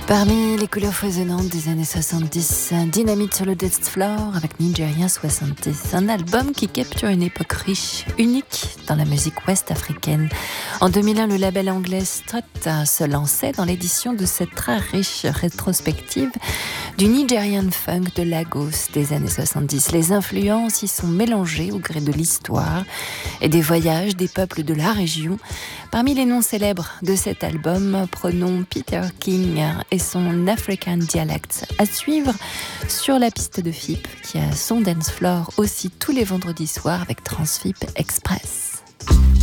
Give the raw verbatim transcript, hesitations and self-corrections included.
Parmi les couleurs foisonnantes des années soixante-dix, Dynamite sur le dance floor avec Nigerian soixante-dix, un album qui capture une époque riche, unique dans la musique ouest africaine. En deux mille un, le label anglais Strut se lançait dans l'édition de cette très riche rétrospective du Nigerian funk de Lagos des années soixante-dix. Les influences y sont mélangées au gré de l'histoire et des voyages des peuples de la région. Parmi les noms célèbres de cet album, prenons Peter King et son African Dialect, à suivre sur la piste de F I P qui a son dance floor aussi tous les vendredis soirs avec Transfip Express.